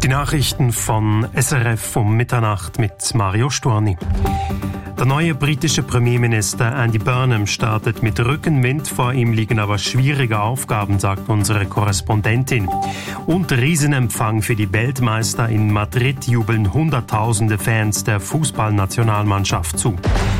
Die Nachrichten von SRF um Mitternacht mit Mario Storni. Der neue britische Premierminister Andy Burnham startet mit Rückenwind. Vor ihm liegen aber schwierige Aufgaben, sagt unsere Korrespondentin. Und Riesenempfang für die Weltmeister in Madrid jubeln Hunderttausende Fans der Fußballnationalmannschaft zu.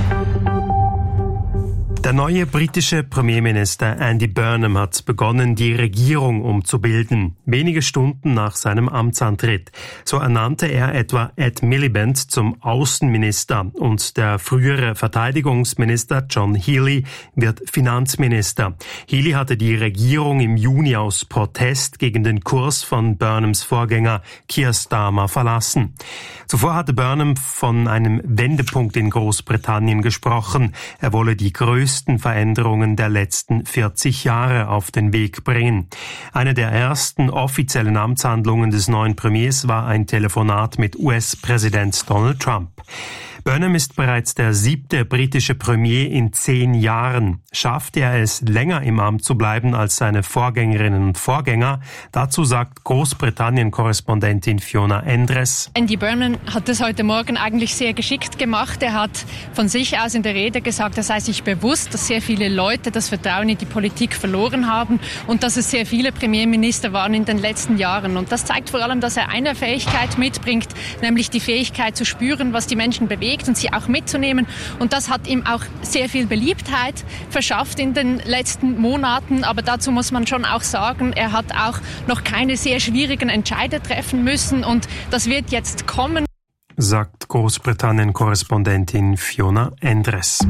Der neue britische Premierminister Andy Burnham hat begonnen, die Regierung umzubilden, wenige Stunden nach seinem Amtsantritt. So ernannte er etwa Ed Miliband zum Außenminister und der frühere Verteidigungsminister John Healey wird Finanzminister. Healey hatte die Regierung im Juni aus Protest gegen den Kurs von Burnhams Vorgänger Keir Starmer verlassen. Zuvor hatte Burnham von einem Wendepunkt in Großbritannien gesprochen. Er wolle die größten Veränderungen der letzten 40 Jahre auf den Weg bringen. Eine der ersten offiziellen Amtshandlungen des neuen Premiers war ein Telefonat mit US-Präsident Donald Trump. Burnham ist bereits der 7. britische Premier in 10 Jahren. Schafft er es, länger im Amt zu bleiben als seine Vorgängerinnen und Vorgänger? Dazu sagt Großbritannien-Korrespondentin Fiona Endres. Andy Burnham hat das heute Morgen eigentlich sehr geschickt gemacht. Er hat von sich aus in der Rede gesagt, er sei sich bewusst, dass sehr viele Leute das Vertrauen in die Politik verloren haben und dass es sehr viele Premierminister waren in den letzten Jahren. Und das zeigt vor allem, dass er eine Fähigkeit mitbringt, nämlich die Fähigkeit zu spüren, was die Menschen bewegt und sie auch mitzunehmen. Und das hat ihm auch sehr viel Beliebtheit verschafft in den letzten Monaten. Aber dazu muss man schon auch sagen, er hat auch noch keine sehr schwierigen Entscheide treffen müssen. Und das wird jetzt kommen, sagt Großbritannien-Korrespondentin Fiona Endres.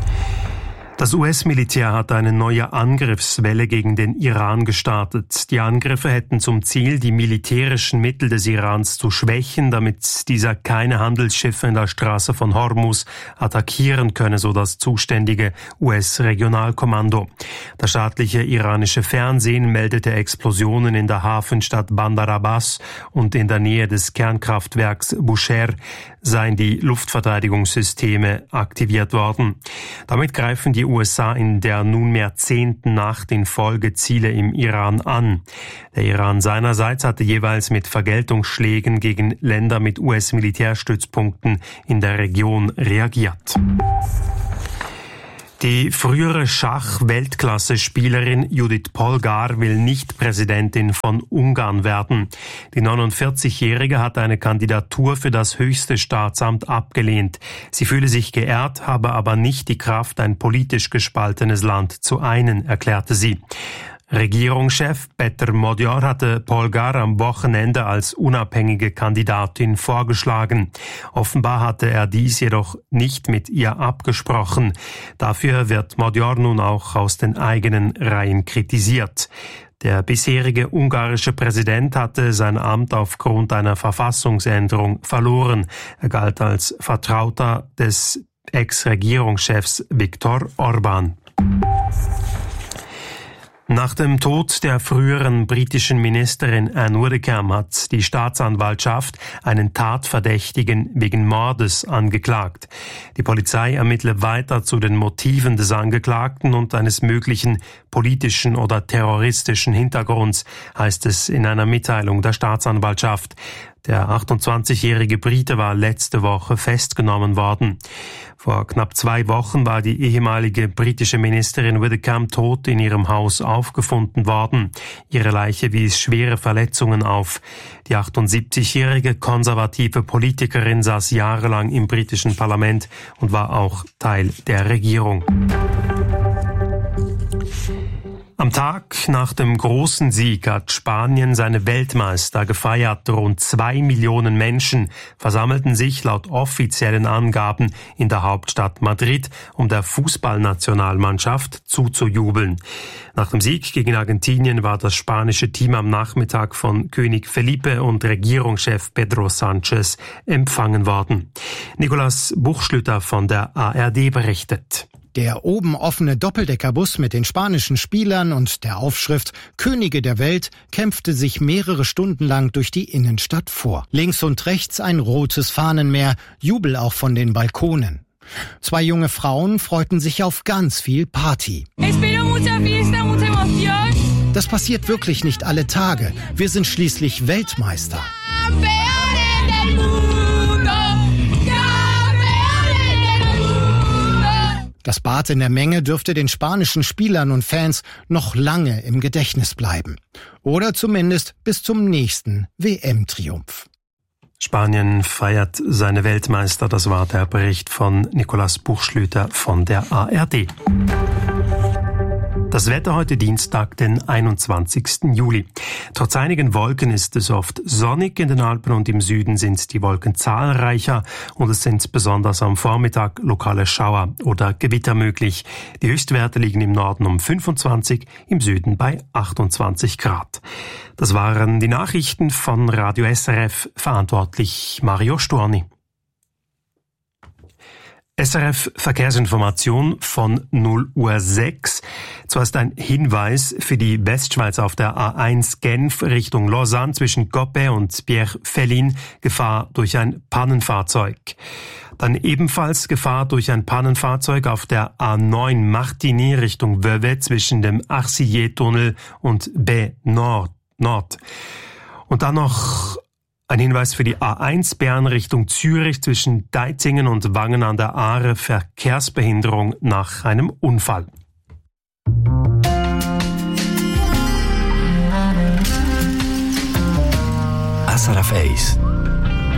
Das US-Militär hat eine neue Angriffswelle gegen den Iran gestartet. Die Angriffe hätten zum Ziel, die militärischen Mittel des Irans zu schwächen, damit dieser keine Handelsschiffe in der Straße von Hormuz attackieren könne, so das zuständige US-Regionalkommando. Das staatliche iranische Fernsehen meldete Explosionen in der Hafenstadt Bandar Abbas und in der Nähe des Kernkraftwerks Bushehr seien die Luftverteidigungssysteme aktiviert worden. Damit greifen die USA in der nunmehr 10. Nacht in Folge Ziele im Iran an. Der Iran seinerseits hatte jeweils mit Vergeltungsschlägen gegen Länder mit US-Militärstützpunkten in der Region reagiert. Die frühere Schach-Weltklasse-Spielerin Judith Polgar will nicht Präsidentin von Ungarn werden. Die 49-Jährige hat eine Kandidatur für das höchste Staatsamt abgelehnt. Sie fühle sich geehrt, habe aber nicht die Kraft, ein politisch gespaltenes Land zu einen, erklärte sie. Regierungschef Peter Magyar hatte Polgar am Wochenende als unabhängige Kandidatin vorgeschlagen. Offenbar hatte er dies jedoch nicht mit ihr abgesprochen. Dafür wird Magyar nun auch aus den eigenen Reihen kritisiert. Der bisherige ungarische Präsident hatte sein Amt aufgrund einer Verfassungsänderung verloren. Er galt als Vertrauter des Ex-Regierungschefs Viktor Orbán. Nach dem Tod der früheren britischen Ministerin Anne Widdecombe hat die Staatsanwaltschaft einen Tatverdächtigen wegen Mordes angeklagt. Die Polizei ermittelt weiter zu den Motiven des Angeklagten und eines möglichen politischen oder terroristischen Hintergrunds, heißt es in einer Mitteilung der Staatsanwaltschaft. Der 28-jährige Brite war letzte Woche festgenommen worden. Vor knapp 2 Wochen war die ehemalige britische Ministerin Widdecombe tot in ihrem Haus aufgefunden worden. Ihre Leiche wies schwere Verletzungen auf. Die 78-jährige konservative Politikerin saß jahrelang im britischen Parlament und war auch Teil der Regierung. Am Tag nach dem großen Sieg hat Spanien seine Weltmeister gefeiert. Rund 2 Millionen Menschen versammelten sich laut offiziellen Angaben in der Hauptstadt Madrid, um der Fußballnationalmannschaft zuzujubeln. Nach dem Sieg gegen Argentinien war das spanische Team am Nachmittag von König Felipe und Regierungschef Pedro Sánchez empfangen worden. Nicolas Buchschlüter von der ARD berichtet. Der oben offene Doppeldeckerbus mit den spanischen Spielern und der Aufschrift Könige der Welt kämpfte sich mehrere Stunden lang durch die Innenstadt vor. Links und rechts ein rotes Fahnenmeer, Jubel auch von den Balkonen. 2 junge Frauen freuten sich auf ganz viel Party. Das passiert wirklich nicht alle Tage. Wir sind schließlich Weltmeister. Das Bad in der Menge dürfte den spanischen Spielern und Fans noch lange im Gedächtnis bleiben. Oder zumindest bis zum nächsten WM-Triumph. Spanien feiert seine Weltmeister. Das war der Bericht von Nikolaus Buchschlüter von der ARD. Das Wetter heute Dienstag, den 21. Juli. Trotz einigen Wolken ist es oft sonnig. In den Alpen und im Süden sind die Wolken zahlreicher und es sind besonders am Vormittag lokale Schauer oder Gewitter möglich. Die Höchstwerte liegen im Norden um 25, im Süden bei 28 Grad. Das waren die Nachrichten von Radio SRF, verantwortlich Mario Storni. SRF Verkehrsinformation von 0:06 Uhr. Zuerst ein Hinweis für die Westschweiz auf der A1 Genf Richtung Lausanne zwischen Coppet und Pierre-Fellin. Gefahr durch ein Pannenfahrzeug. Dann ebenfalls Gefahr durch ein Pannenfahrzeug auf der A9 Martigny Richtung Vevey zwischen dem Arcillet-Tunnel und B-Nord. Und dann noch ein Hinweis für die A1 Bern Richtung Zürich zwischen Deizingen und Wangen an der Aare. Verkehrsbehinderung nach einem Unfall. SRF 1